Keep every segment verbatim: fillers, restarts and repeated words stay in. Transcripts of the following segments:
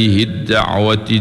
الدعوة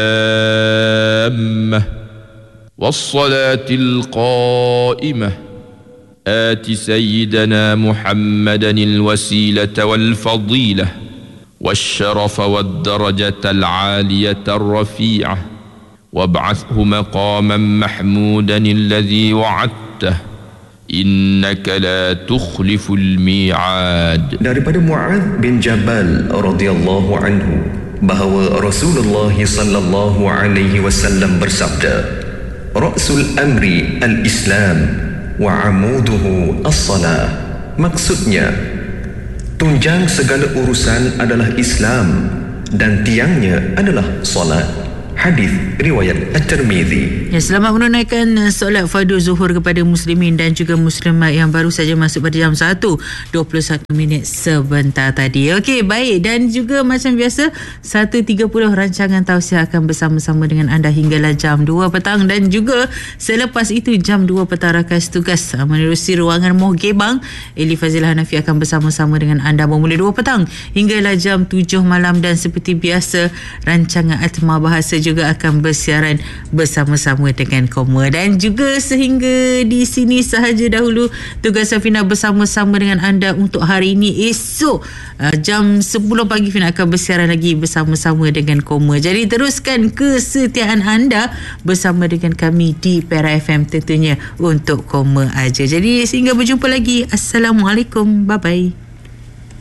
التامة والصلاة القائمة آت سيدنا محمدا الوسيلة والفضيلة والشرف والدرجة العالية الرفيعة وابعثه مقاما محمودا الذي وعدته إنك لا تخلف الميعاد. Daripada Mu'adz bin Jabal radhiyallahu anhu bahawa Rasulullah sallallahu alaihi wasallam bersabda, Ra'sul amri al-Islam wa amuduhu as-salah. Maksudnya, tunjang segala urusan adalah Islam dan tiangnya adalah salat. Hadis riwayat At-Tirmizi. Ya, selamat menunaikan solat fardu zuhur kepada muslimin dan juga muslimat yang baru saja masuk pada jam satu dua puluh satu minit sebentar tadi. Okey, baik, dan juga macam biasa satu tiga puluh rancangan tausiah akan bersama-sama dengan anda hinggalah jam dua petang, dan juga selepas itu jam dua petang rakas tugas menerusi ruangan Moh Gebang. Eli Fazilah Hanafi akan bersama-sama dengan anda bermula dua petang hinggalah jam tujuh malam, dan seperti biasa rancangan Atma Bahasa juga akan bersiaran bersama-sama dengan Koma. Dan juga sehingga di sini sahaja dahulu tugas Fina bersama-sama dengan anda untuk hari ini. Esok uh, jam sepuluh pagi Fina akan bersiaran lagi bersama-sama dengan Koma. Jadi teruskan kesetiaan anda bersama dengan kami di Perak F M tentunya untuk Koma aja. Jadi sehingga berjumpa lagi. Assalamualaikum. Bye-bye.